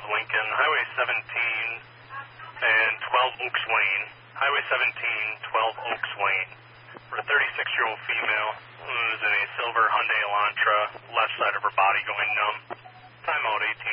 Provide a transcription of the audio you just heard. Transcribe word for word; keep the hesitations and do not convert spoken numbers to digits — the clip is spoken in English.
Lincoln, Highway seventeen and twelve Oaks Lane. Highway seventeen, twelve Oaks Lane. For a thirty-six-year-old female who is in a silver Hyundai Elantra, left side of her body going numb. Timeout eighteen.